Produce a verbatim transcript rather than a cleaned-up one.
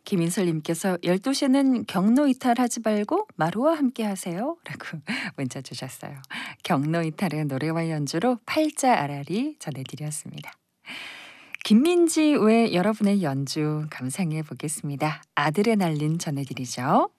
김인설님께서 열두 시에는 경로 이탈하지 말고 마루와 함께 하세요. 라고 문자 주셨어요. 경로 이탈의 노래와 연주로 팔자 아라리 전해드렸습니다. 김민지 외 여러분의 연주 감상해 보겠습니다. 아들의 날린 전해드리죠.